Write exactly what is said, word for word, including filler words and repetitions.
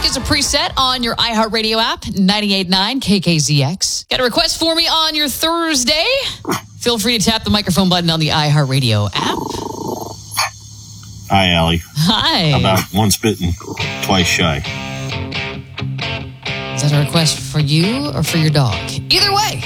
music is a preset on your iHeartRadio app, ninety-eight point nine K K Z X. Got a request for me on your Thursday? Feel free to tap the microphone button on the iHeartRadio app. Hi, Allie. Hi. How about once bitten, twice shy? Is that a request for you or for your dog? Either way.